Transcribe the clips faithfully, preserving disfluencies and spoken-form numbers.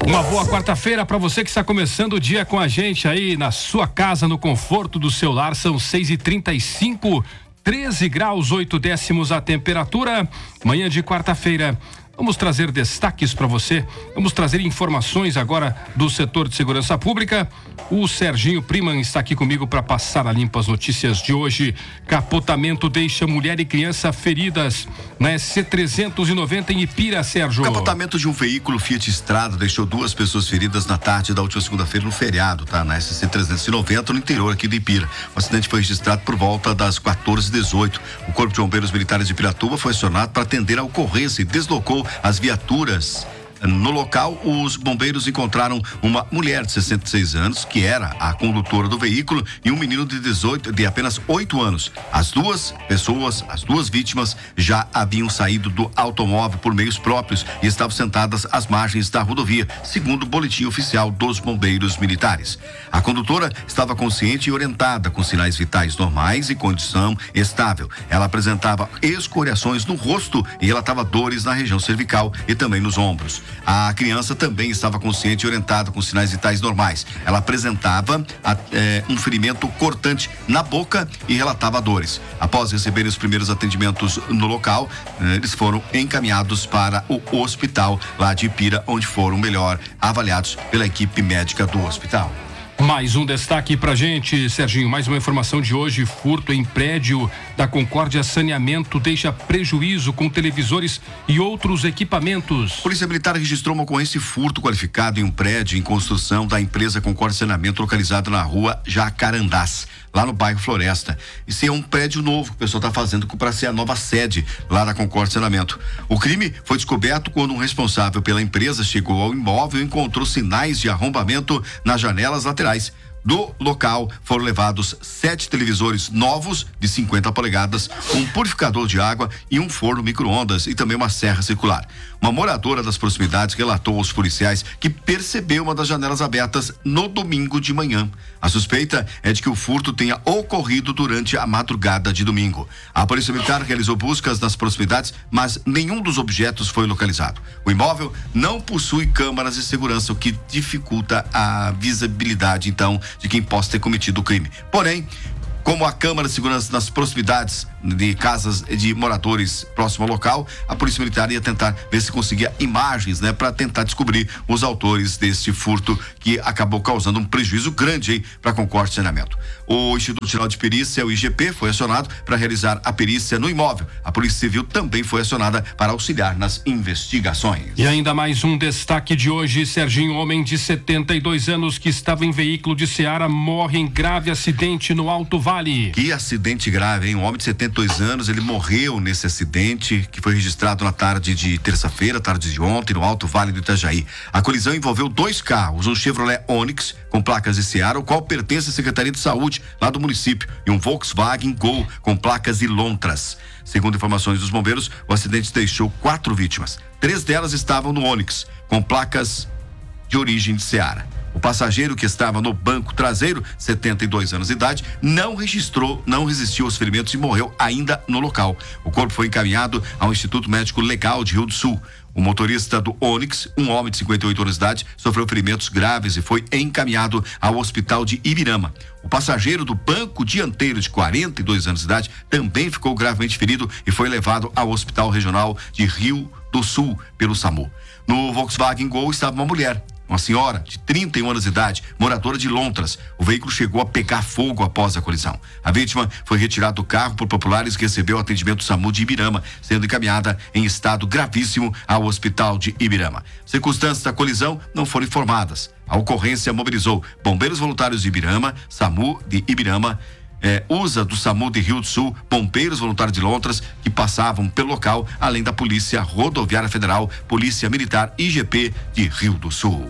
Uma boa quarta-feira para você que está começando o dia com a gente aí na sua casa, no conforto do seu lar. São seis e trinta e cinco, treze graus, oito décimos a temperatura. Manhã de quarta-feira. Vamos trazer destaques para você. Vamos trazer informações agora do setor de segurança pública. O Serginho Priman está aqui comigo para passar a limpo as notícias de hoje. Capotamento deixa mulher e criança feridas na S C trezentos e noventa em Ipira, Sérgio. Capotamento de um veículo Fiat Strada deixou duas pessoas feridas na tarde da última segunda-feira no feriado, tá? Na S C trezentos e noventa, no interior aqui de Ipira. O acidente foi registrado por volta das quatorze e dezoito. O Corpo de Bombeiros Militares de Piratuba foi acionado para atender a ocorrência e deslocou as viaturas. No local, os bombeiros encontraram uma mulher de sessenta e seis anos, que era a condutora do veículo, e um menino de dezoito, de apenas oito anos. As duas pessoas, as duas vítimas, já haviam saído do automóvel por meios próprios e estavam sentadas às margens da rodovia, segundo o boletim oficial dos bombeiros militares. A condutora estava consciente e orientada, com sinais vitais normais e condição estável. Ela apresentava escoriações no rosto e relatava dores na região cervical e também nos ombros. A criança também estava consciente e orientada, com sinais vitais normais. Ela apresentava a, eh, um ferimento cortante na boca e relatava dores. Após receberem os primeiros atendimentos no local, eh, eles foram encaminhados para o hospital lá de Ipira, onde foram melhor avaliados pela equipe médica do hospital. Mais um destaque pra gente, Serginho, mais uma informação de hoje. Furto em prédio da Concórdia Saneamento deixa prejuízo com televisores e outros equipamentos. Polícia Militar registrou uma ocorrência de furto qualificado em um prédio em construção da empresa Concórdia Saneamento, localizado na rua Jacarandás, lá no bairro Floresta. Esse é um prédio novo que o pessoal está fazendo para ser a nova sede lá da Concórdia Saneamento. O crime foi descoberto quando um responsável pela empresa chegou ao imóvel e encontrou sinais de arrombamento nas janelas laterais. Do local foram levados sete televisores novos de cinquenta polegadas, um purificador de água e um forno micro-ondas e também uma serra circular. Uma moradora das proximidades relatou aos policiais que percebeu uma das janelas abertas no domingo de manhã. A suspeita é de que o furto tenha ocorrido durante a madrugada de domingo. A Polícia Militar realizou buscas nas proximidades, mas nenhum dos objetos foi localizado. O imóvel não possui câmaras de segurança, o que dificulta a visibilidade, então, de quem possa ter cometido o crime. Porém, como a câmara de segurança nas proximidades de casas de moradores próximo ao local, a Polícia Militar ia tentar ver se conseguia imagens, né, para tentar descobrir os autores deste furto que acabou causando um prejuízo grande aí para a Concórdia Saneamento. O Instituto Nacional de Perícia, o I G P, foi acionado para realizar a perícia no imóvel. A Polícia Civil também foi acionada para auxiliar nas investigações. E ainda mais um destaque de hoje, Serginho, homem de setenta e dois anos que estava em veículo de Ceará morre em grave acidente no Alto Vale. Que acidente grave, hein? Um homem de setenta e dois anos, ele morreu nesse acidente que foi registrado na tarde de terça-feira, tarde de ontem, no Alto Vale do Itajaí. A colisão envolveu dois carros, um Chevrolet Onix com placas de Ceará, o qual pertence à Secretaria de Saúde lá do município, e um Volkswagen Gol com placas de Lontras. Segundo informações dos bombeiros, o acidente deixou quatro vítimas. Três delas estavam no Onix, com placas de origem de Ceará. O passageiro, que estava no banco traseiro, setenta e dois anos de idade, não registrou, não resistiu aos ferimentos e morreu ainda no local. O corpo foi encaminhado ao Instituto Médico Legal de Rio do Sul. O motorista do Onix, um homem de cinquenta e oito anos de idade, sofreu ferimentos graves e foi encaminhado ao hospital de Ibirama. O passageiro do banco dianteiro, de quarenta e dois anos de idade, também ficou gravemente ferido e foi levado ao Hospital Regional de Rio do Sul pelo SAMU. No Volkswagen Gol estava uma mulher, uma senhora de trinta e um anos de idade, moradora de Lontras. O veículo chegou a pegar fogo após a colisão. A vítima foi retirada do carro por populares e recebeu atendimento SAMU de Ibirama, sendo encaminhada em estado gravíssimo ao hospital de Ibirama. Circunstâncias da colisão não foram informadas. A ocorrência mobilizou bombeiros voluntários de Ibirama, SAMU de Ibirama, É, usa do SAMU de Rio do Sul, bombeiros voluntários de Lontras que passavam pelo local, além da Polícia Rodoviária Federal, Polícia Militar I G P de Rio do Sul.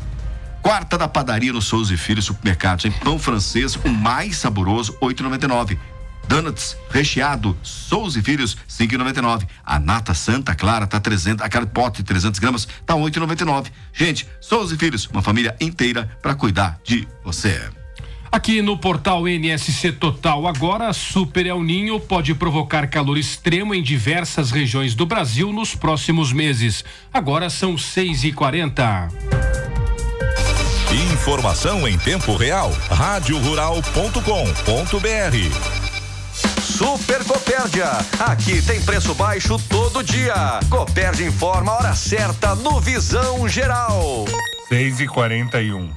Quarta da padaria no Souza e Filhos Supermercados, em pão francês, o mais saboroso, oito e noventa e nove. Donuts recheado Souza e Filhos, cinco e noventa e nove. A nata Santa Clara tá trezentos, aquele pote de trezentos gramas tá oito e noventa e nove. Gente, Souza e Filhos, uma família inteira para cuidar de você. Aqui no portal N S C Total agora, Super El Ninho pode provocar calor extremo em diversas regiões do Brasil nos próximos meses. Agora são seis e quarenta. Informação em tempo real. rádio rural ponto com ponto br. Super Copérdia, aqui tem preço baixo todo dia. Copérdia informa a hora certa no Visão Geral. seis e quarenta e um.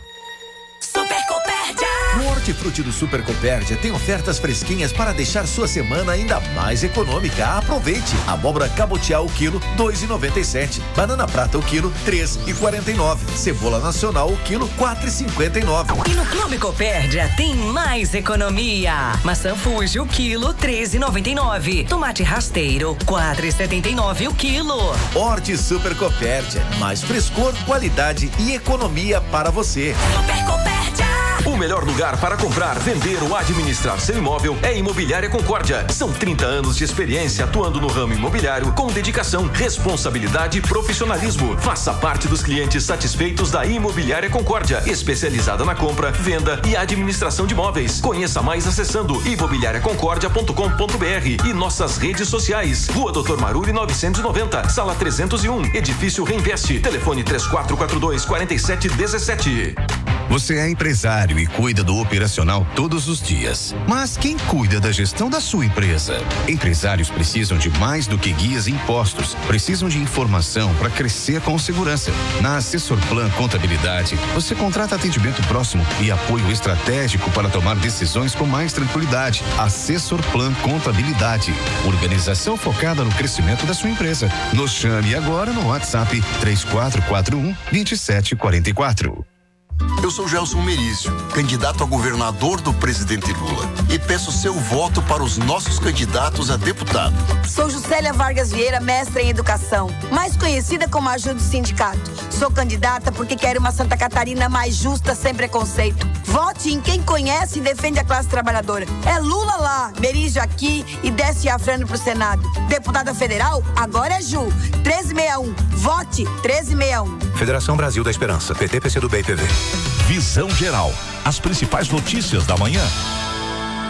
Super Copérdia. No Hortifruti do Super Copérdia tem ofertas fresquinhas para deixar sua semana ainda mais econômica. Aproveite! Abóbora cabotiá o quilo, dois e noventa e sete. Banana prata o quilo, três e quarenta e nove. Cebola nacional o quilo, quatro e cinquenta e nove. E no Clube Copérdia tem mais economia. Maçã Fuji o quilo, três e noventa e nove. Tomate rasteiro, quatro e setenta e nove o quilo. Horti Super Copérdia, mais frescor, qualidade e economia para você. Super Copérdia. O melhor lugar para comprar, vender ou administrar seu imóvel é Imobiliária Concórdia. São trinta anos de experiência atuando no ramo imobiliário com dedicação, responsabilidade e profissionalismo. Faça parte dos clientes satisfeitos da Imobiliária Concórdia, especializada na compra, venda e administração de imóveis. Conheça mais acessando imobiliária concórdia ponto com ponto br e nossas redes sociais. Rua Doutor Maruri novecentos e noventa, sala trezentos e um, Edifício Reinveste. Telefone três quatro quatro dois, quatro sete um sete. Você é empresário e cuida do operacional todos os dias. Mas quem cuida da gestão da sua empresa? Empresários precisam de mais do que guias e impostos. Precisam de informação para crescer com segurança. Na Assessor Plan Contabilidade, você contrata atendimento próximo e apoio estratégico para tomar decisões com mais tranquilidade. Assessor Plan Contabilidade. Organização focada no crescimento da sua empresa. Nos chame agora no WhatsApp três quatro quatro um, dois sete quatro quatro. Eu sou Gelson Merício, candidato a governador do presidente Lula, e peço seu voto para os nossos candidatos a deputado. Sou Juscelia Vargas Vieira, mestra em educação, mais conhecida como Ajuda do Sindicato. Sou candidata porque quero uma Santa Catarina mais justa, sem preconceito. Vote em quem conhece e defende a classe trabalhadora. É Lula lá, Merício aqui e desce Afrano pro Senado. Deputada federal, agora é Ju. treze sessenta e um. Vote treze sessenta e um. Federação Brasil da Esperança, P T, P C do B e P V. Visão Geral. As principais notícias da manhã.